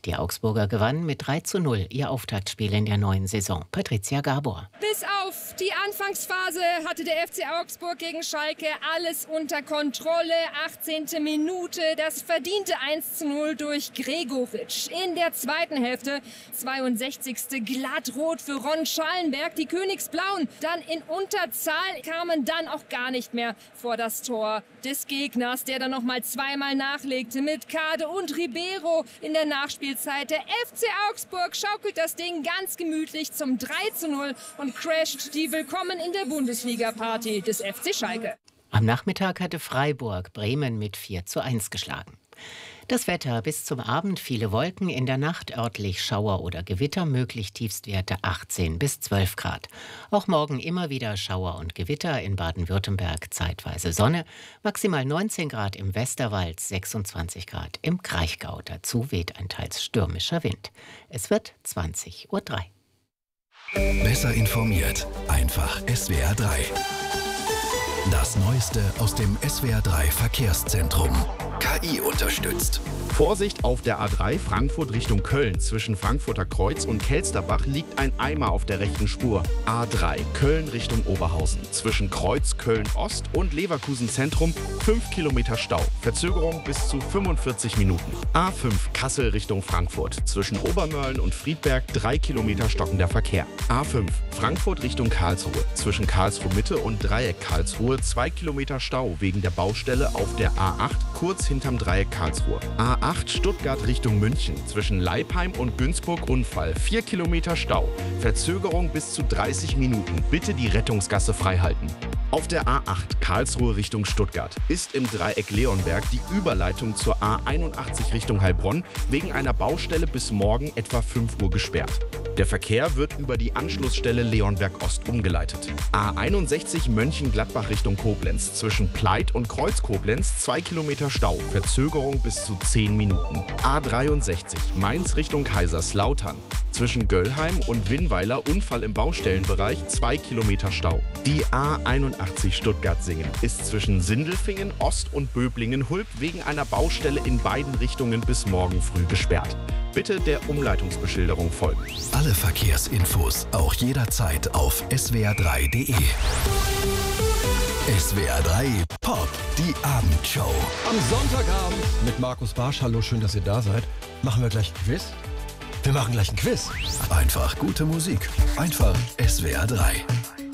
Die Augsburger gewannen mit 3:0 ihr Auftaktspiel in der neuen Saison. Patricia Gabor. Bis auf die Anfangsphase hatte der FC Augsburg gegen Schalke alles unter Kontrolle. 18. Minute, das verdiente 1:0 durch Gregoritsch. In der zweiten Hälfte, 62. glattrot für Ron Schallenberg. Die Königsblauen dann in Unterzahl, kamen dann auch gar nicht mehr vor das Tor des Gegners, der dann noch mal zweimal nachlegte mit Kade und Ribeiro in der Nachspielzeit. Der FC Augsburg schaukelt das Ding ganz gemütlich zum 3:0 und crasht die Willkommen in der Bundesliga-Party des FC Schalke. Am Nachmittag hatte Freiburg Bremen mit 4:1 geschlagen. Das Wetter: bis zum Abend viele Wolken, in der Nacht örtlich Schauer oder Gewitter, möglich Tiefstwerte 18 bis 12 Grad. Auch morgen immer wieder Schauer und Gewitter, in Baden-Württemberg zeitweise Sonne, maximal 19 Grad im Westerwald, 26 Grad im Kraichgau. Dazu weht ein teils stürmischer Wind. Es wird 20:03 Uhr. Besser informiert, einfach SWR 3. Das Neueste aus dem SWR 3 Verkehrszentrum. KI unterstützt. Vorsicht auf der A3 Frankfurt Richtung Köln. Zwischen Frankfurter Kreuz und Kelsterbach liegt ein Eimer auf der rechten Spur. A3 Köln Richtung Oberhausen. Zwischen Kreuz Köln-Ost und Leverkusen Zentrum 5 Kilometer Stau. Verzögerung bis zu 45 Minuten. A5 Kassel Richtung Frankfurt. Zwischen Obermörlen und Friedberg 3 Kilometer stockender Verkehr. A5 Frankfurt Richtung Karlsruhe. Zwischen Karlsruhe Mitte und Dreieck Karlsruhe 2 Kilometer Stau wegen der Baustelle auf der A8 kurz hinterm Dreieck Karlsruhe. A8 Stuttgart Richtung München. Zwischen Leipheim und Günzburg Unfall. 4 Kilometer Stau. Verzögerung bis zu 30 Minuten. Bitte die Rettungsgasse freihalten. Auf der A8 Karlsruhe Richtung Stuttgart ist im Dreieck Leonberg die Überleitung zur A81 Richtung Heilbronn wegen einer Baustelle bis morgen etwa 5 Uhr gesperrt. Der Verkehr wird über die Anschlussstelle Leonberg Ost umgeleitet. A61 Mönchengladbach Richtung Koblenz. Zwischen Pleit und Kreuz Koblenz 2 Kilometer Stau. Verzögerung bis zu 10 Minuten. A63 Mainz Richtung Kaiserslautern. Zwischen Göllheim und Winnweiler Unfall im Baustellenbereich 2 Kilometer Stau. Die A81 Stuttgart-Singen ist zwischen Sindelfingen Ost und Böblingen-Hulb wegen einer Baustelle in beiden Richtungen bis morgen früh gesperrt. Bitte der Umleitungsbeschilderung folgen. Alle Verkehrsinfos auch jederzeit auf swr3.de. SWR 3 Pop, die Abendshow. Am Sonntagabend mit Markus Barsch. Hallo, schön, dass ihr da seid. Machen wir gleich ein Quiz? Wir machen gleich ein Quiz. Einfach gute Musik. Einfach SWR 3.